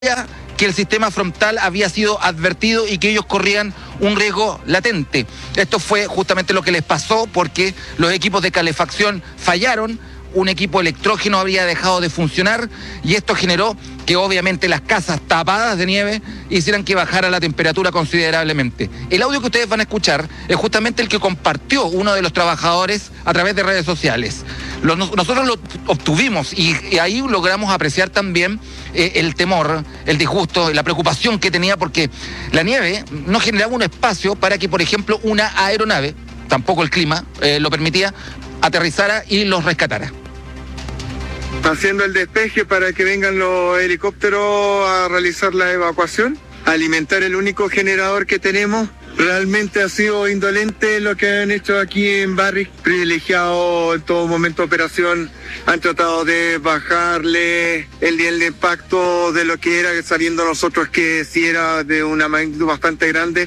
que el sistema frontal había sido advertido y que ellos corrían un riesgo latente. Esto fue justamente lo que les pasó porque los equipos de calefacción fallaron, un equipo electrógeno habría dejado de funcionar y esto generó que obviamente las casas tapadas de nieve hicieran que bajara la temperatura considerablemente. El audio que ustedes van a escuchar es justamente el que compartió uno de los trabajadores a través de redes sociales. Nosotros lo obtuvimos y ahí logramos apreciar también el temor, el disgusto, la preocupación que tenía porque la nieve no generaba un espacio para que, por ejemplo, una aeronave, tampoco el clima lo permitía, aterrizara y los rescatara. Haciendo el despeje para que vengan los helicópteros a realizar la evacuación, alimentar el único generador que tenemos. Realmente ha sido indolente lo que han hecho aquí en Barrick, privilegiado en todo momento de operación. Han tratado de bajarle el nivel de impacto de lo que era, sabiendo nosotros que sí era de una magnitud bastante grande.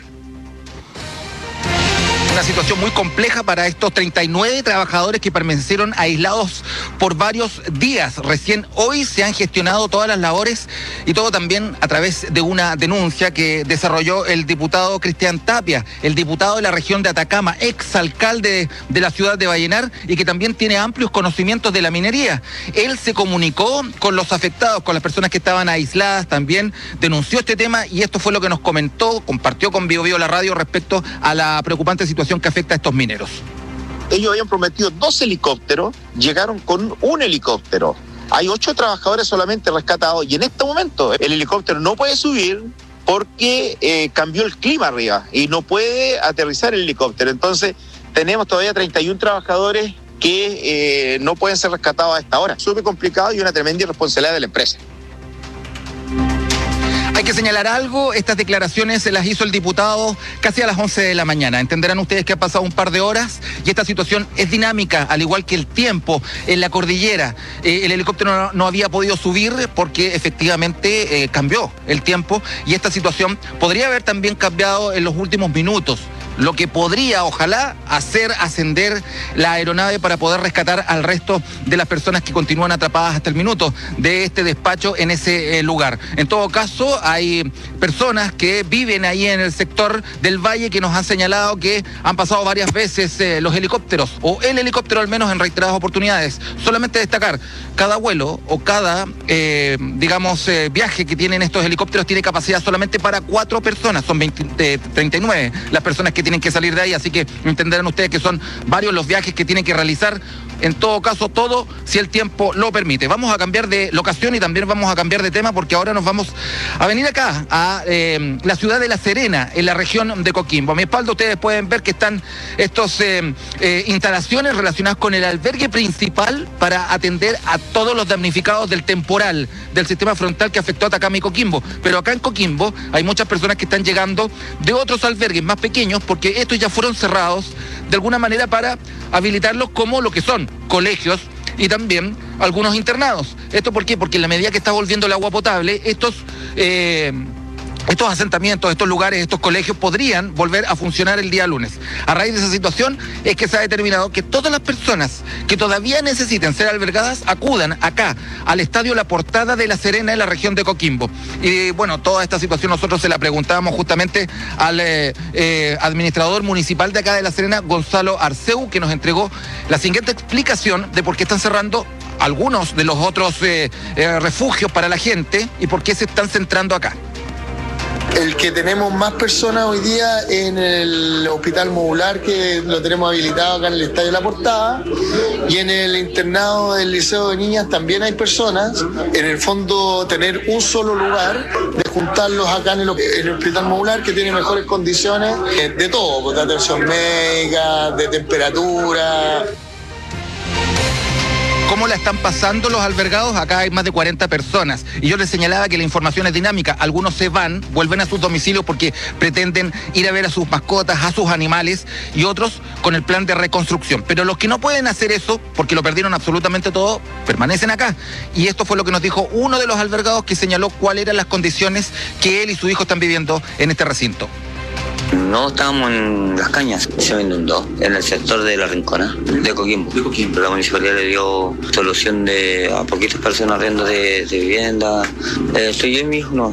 Una situación muy compleja para estos 39 trabajadores que permanecieron aislados por varios días. Recién hoy se han gestionado todas las labores y todo también a través de una denuncia que desarrolló el diputado Cristian Tapia, el diputado de la región de Atacama, exalcalde de la ciudad de Vallenar y que también tiene amplios conocimientos de la minería. Él se comunicó con los afectados, con las personas que estaban aisladas, también denunció este tema y esto fue lo que nos comentó, compartió con Bio Bio la radio respecto a la preocupante situación que afecta a estos mineros. Ellos habían prometido 2 helicópteros, llegaron con un helicóptero. Hay 8 trabajadores solamente rescatados y en este momento el helicóptero no puede subir porque cambió el clima arriba y no puede aterrizar el helicóptero. Entonces tenemos todavía 31 trabajadores que no pueden ser rescatados a esta hora. Súper complicado y una tremenda irresponsabilidad de la empresa. Hay que señalar algo, estas declaraciones se las hizo el diputado casi a las 11 de la mañana. Entenderán ustedes que ha pasado un par de horas y esta situación es dinámica, al igual que el tiempo en la cordillera. El helicóptero no había podido subir porque efectivamente cambió el tiempo y esta situación podría haber también cambiado en los últimos minutos, lo que podría, ojalá, hacer ascender la aeronave para poder rescatar al resto de las personas que continúan atrapadas hasta el minuto de este despacho en ese lugar. En todo caso, hay personas que viven ahí en el sector del valle que nos han señalado que han pasado varias veces los helicópteros, o el helicóptero al menos en reiteradas oportunidades. Solamente destacar, cada vuelo o cada, viaje que tienen estos helicópteros tiene capacidad solamente para 4 personas, son 39 las personas que tienen que salir de ahí, así que entenderán ustedes que son varios los viajes que tienen que realizar, en todo caso todo si el tiempo lo permite. Vamos a cambiar de locación y también vamos a cambiar de tema porque ahora nos vamos a venir acá a la ciudad de La Serena, en la región de Coquimbo. A mi espalda ustedes pueden ver que están estos instalaciones relacionadas con el albergue principal para atender a todos los damnificados del temporal del sistema frontal que afectó a Atacama y Coquimbo, pero acá en Coquimbo hay muchas personas que están llegando de otros albergues más pequeños porque estos ya fueron cerrados de alguna manera para habilitarlos como lo que son colegios y también algunos internados. ¿Esto por qué? Porque en la medida que está volviendo el agua potable, estos asentamientos, estos lugares, estos colegios podrían volver a funcionar el día lunes. A raíz de esa situación es que se ha determinado que todas las personas que todavía necesiten ser albergadas acudan acá al Estadio La Portada de La Serena en la región de Coquimbo. Y bueno, toda esta situación nosotros se la preguntábamos justamente al administrador municipal de acá de La Serena, Gonzalo Arceu, que nos entregó la siguiente explicación de por qué están cerrando algunos de los otros refugios para la gente y por qué se están centrando acá. El que tenemos más personas hoy día en el hospital modular, que lo tenemos habilitado acá en el Estadio La Portada, y en el internado del Liceo de Niñas también hay personas. En el fondo, tener un solo lugar, de juntarlos acá en el hospital modular, que tiene mejores condiciones de todo, de atención médica, de temperatura. ¿Cómo la están pasando los albergados? Acá hay más de 40 personas. Y yo les señalaba que la información es dinámica. Algunos se van, vuelven a sus domicilios porque pretenden ir a ver a sus mascotas, a sus animales, y otros con el plan de reconstrucción. Pero los que no pueden hacer eso, porque lo perdieron absolutamente todo, permanecen acá. Y esto fue lo que nos dijo uno de los albergados, que señaló cuáles eran las condiciones que él y su hijo están viviendo en este recinto. No, estábamos en Las Cañas, se me inundó, en el sector de La Rincona, de Coquimbo. La municipalidad le dio solución a poquitas personas arriendo de vivienda. Estoy yo y mi hijo, no,